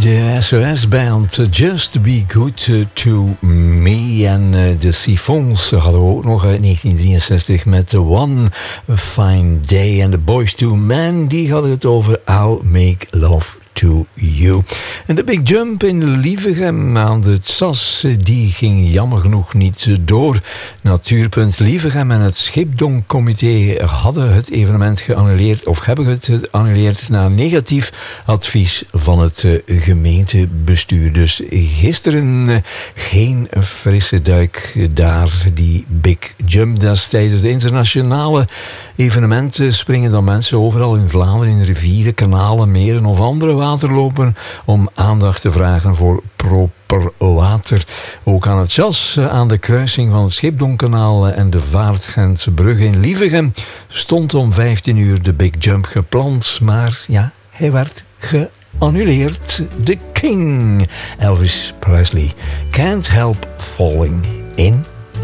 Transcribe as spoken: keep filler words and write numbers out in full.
De S O S-band Just Be Good To Me. En de Siphons hadden we ook nog uit negentien drieënzestig met The One Fine Day. En de Boys to Men, die hadden het over I'll Make Love To You. En de Big Jump in Lievegem aan de S A S, die ging jammer genoeg niet door. Natuurpunt Lievegem en het Schipdonk-comité hadden het evenement geannuleerd, of hebben het geannuleerd na negatief advies van het gemeentebestuur. Dus gisteren geen frisse duik daar, die Big Jump. Dat is tijdens de internationale evenementen springen dan mensen overal in Vlaanderen in rivieren, kanalen, meren of andere waterlopen om aandacht te vragen voor proper water. Ook aan het S A S, aan de kruising van het Schipdonkanaal en de Vaartgentse in Lievegem, stond om vijftien uur de Big Jump gepland, maar ja, hij werd geannuleerd. The King, Elvis Presley, Can't Help Falling in